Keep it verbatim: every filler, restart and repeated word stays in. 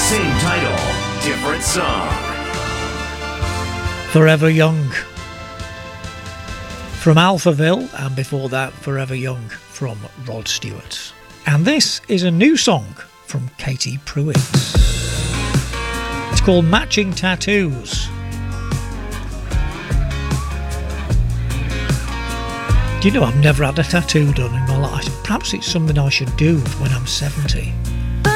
Same title, different song. Forever Young from Alphaville, and before that Forever Young from Rod Stewart. And this is a new song from Katie Pruitt. It's called Matching Tattoos. Do you know I've never had a tattoo done in my life? Perhaps it's something I should do when I'm seventy.